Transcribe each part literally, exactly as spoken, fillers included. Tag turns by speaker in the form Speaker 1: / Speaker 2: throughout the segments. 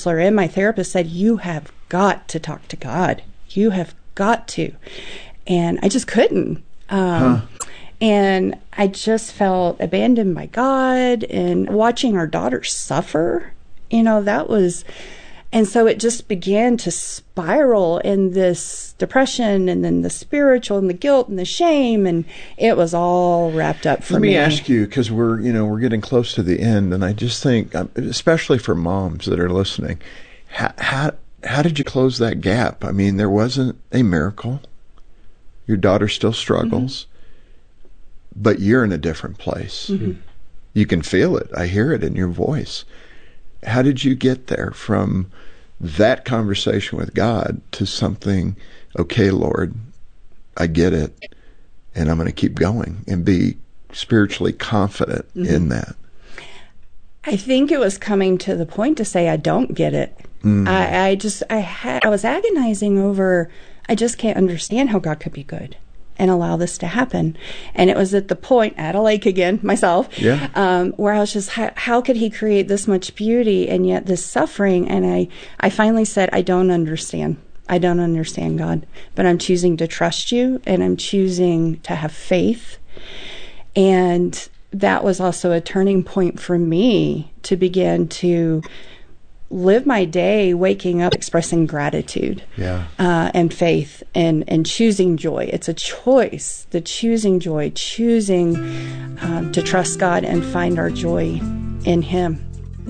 Speaker 1: counselor and my therapist said, you have got to talk to God. You have got to. And I just couldn't. Um, huh. And I just felt abandoned by God, and watching our daughter suffer, you know, that was, and so it just began to spiral in this depression, and then the spiritual and the guilt and the shame, and it was all wrapped up for
Speaker 2: me.
Speaker 1: me.
Speaker 2: Let me ask you, because we're, you know, we're getting close to the end, and I just think, especially for moms that are listening, how, how, how did you close that gap? I mean, there wasn't a miracle. Your daughter still struggles. Mm-hmm. But you're in a different place. Mm-hmm. You can feel it. I hear it in your voice. How did you get there from that conversation with God to something, okay, Lord, I get it, and I'm going to keep going and be spiritually confident mm-hmm. in that?
Speaker 1: I think it was coming to the point to say, I don't get it. Mm. I, I just, I had, I was agonizing over, I just can't understand how God could be good and allow this to happen. And it was at the point, at a lake again, myself,
Speaker 2: yeah.
Speaker 1: um, where I was just, how, how could he create this much beauty and yet this suffering? And I, I finally said, I don't understand. I don't understand, God, but I'm choosing to trust you, and I'm choosing to have faith. And that was also a turning point for me to begin to live my day waking up expressing gratitude
Speaker 2: yeah.
Speaker 1: uh, and faith and, and choosing joy. It's a choice, the choosing joy, choosing um, to trust God and find our joy in Him.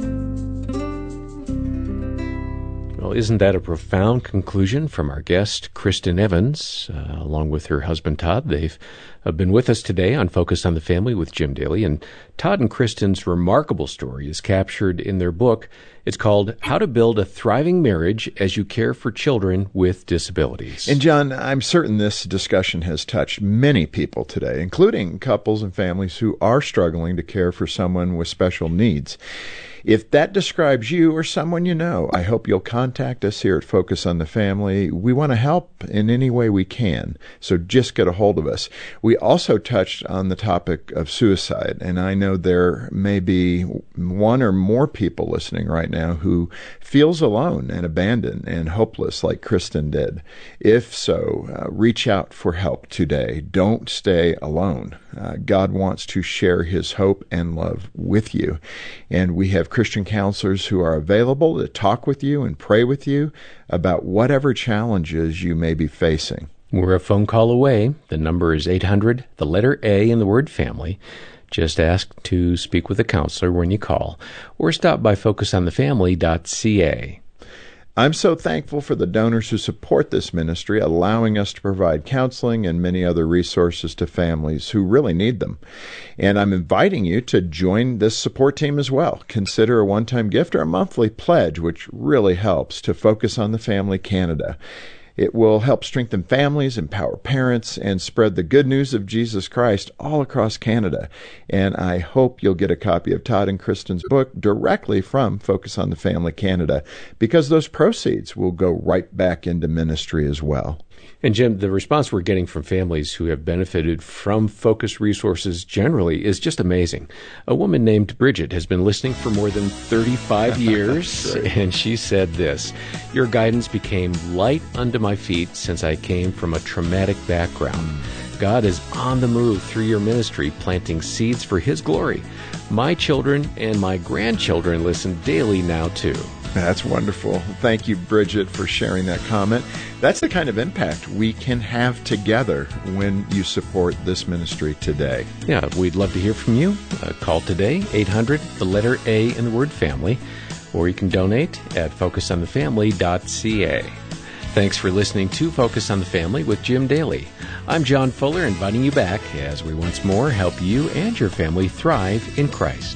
Speaker 3: Well, isn't that a profound conclusion from our guest, Kristen Evans, uh, along with her husband, Todd? They've uh, been with us today on Focus on the Family with Jim Daly, and Todd and Kristen's remarkable story is captured in their book. It's called How to Build a Thriving Marriage as You Care for Children with Disabilities.
Speaker 2: And John, I'm certain this discussion has touched many people today, including couples and families who are struggling to care for someone with special needs. If that describes you or someone you know, I hope you'll contact us here at Focus on the Family. We want to help in any way we can, so just get a hold of us. We also touched on the topic of suicide, and I know there may be one or more people listening right now who feels alone and abandoned and hopeless like Kristen did. If so, uh, reach out for help today. Don't stay alone. Uh, God wants to share His hope and love with you, and we have Christian counselors who are available to talk with you and pray with you about whatever challenges you may be facing.
Speaker 3: We're a phone call away. The number is eight hundred, the letter A in the word family. Just ask to speak with a counselor when you call, or stop by focus on the family dot c a.
Speaker 2: I'm so thankful for the donors who support this ministry, allowing us to provide counseling and many other resources to families who really need them. And I'm inviting you to join this support team as well. Consider a one-time gift or a monthly pledge, which really helps to Focus on the Family Canada. It will help strengthen families, empower parents, and spread the good news of Jesus Christ all across Canada. And I hope you'll get a copy of Todd and Kristen's book directly from Focus on the Family Canada, because those proceeds will go right back into ministry as well.
Speaker 3: And Jim, the response we're getting from families who have benefited from Focus resources generally is just amazing. A woman named Bridget has been listening for more than thirty-five years, and she said this: "Your guidance became light unto my feet since I came from a traumatic background. God is on the move through your ministry, planting seeds for His glory. My children and my grandchildren listen daily now, too."
Speaker 2: That's wonderful. Thank you, Bridget, for sharing that comment. That's the kind of impact we can have together when you support this ministry today.
Speaker 3: Yeah, we'd love to hear from you. Uh, call today, eight hundred, the letter A in the word family, or you can donate at focus on the family dot c a. Thanks for listening to Focus on the Family with Jim Daly. I'm John Fuller, inviting you back as we once more help you and your family thrive in Christ.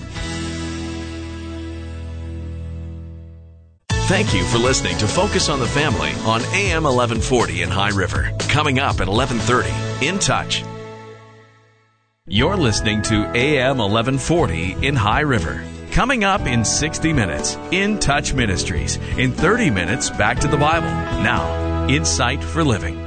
Speaker 4: Thank you for listening to Focus on the Family on A M eleven forty in High River. Coming up at eleven thirty, In Touch. You're listening to A M eleven forty in High River. Coming up in sixty minutes, In Touch Ministries. In thirty minutes, back to the Bible. Now, Insight for Living.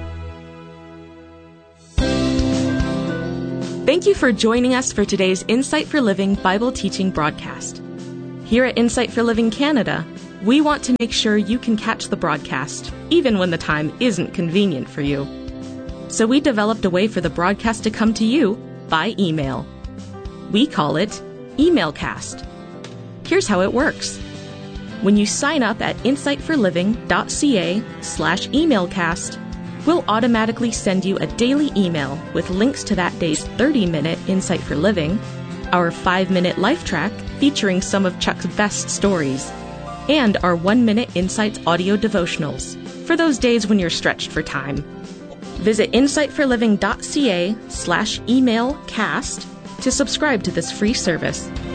Speaker 5: Thank you for joining us for today's Insight for Living Bible teaching broadcast. Here at Insight for Living Canada, We want to make sure you can catch the broadcast, even when the time isn't convenient for you. So we developed a way for the broadcast to come to you by email. We call it EmailCast. Here's how it works. When you sign up at insightforliving.ca slash emailcast, we'll automatically send you a daily email with links to that day's thirty-minute Insight for Living, our five-minute life track featuring some of Chuck's best stories, and our one-minute Insights audio devotionals for those days when you're stretched for time. Visit insightforliving.ca slash emailcast to subscribe to this free service.